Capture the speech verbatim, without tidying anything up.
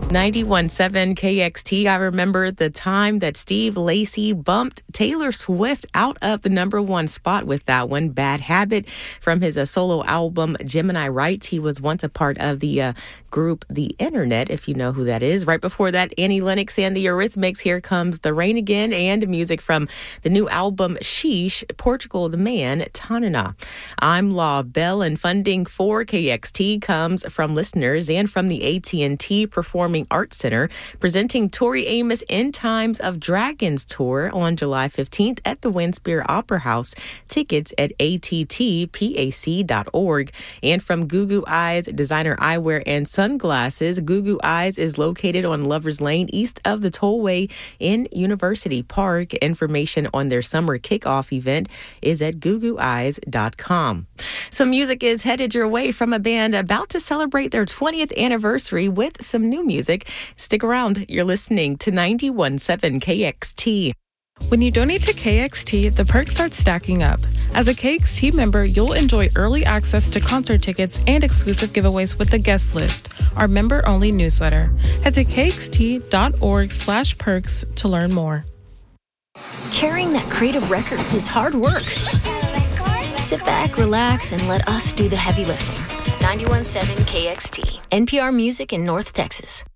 ninety-one point seven K X T. I remember the time that Steve Lacy bumped Taylor Swift out of the number one spot with that one, Bad Habit, from his uh, solo album, Gemini Rights. He was once a part of the uh, group The Internet, if you know who that is. Right before that, Annie Lennox and the Eurythmics, Here Comes the Rain Again, and music from the new album, Sheesh, Portugal the Man, Tanana. I'm Law Bell, and funding for K X T comes from listeners and from the A T and T Performing Arts Center, presenting Tori Amos End Times of Dragons tour on July fifteenth at the Winspear Opera House. Tickets at A T T pac dot org. And from Goo Goo Eyes Designer Eyewear and Sunglasses, Goo Goo Eyes is located on Lovers Lane, east of the Tollway in University Park. Information on their summer kickoff event is at goo goo eyes dot com. Some music is headed your way from a band about to celebrate their twentieth anniversary with some new music. Stick around. You're listening to ninety-one point seven K X T. When you donate to K X T, the perks start stacking up. As a K X T member, you'll enjoy early access to concert tickets and exclusive giveaways with the guest list, our member-only newsletter. Head to kxt.org slash perks to learn more. Carrying that crate of records is hard work. Sit back, relax, and let us do the heavy lifting. ninety-one point seven K X T, N P R Music in North Texas.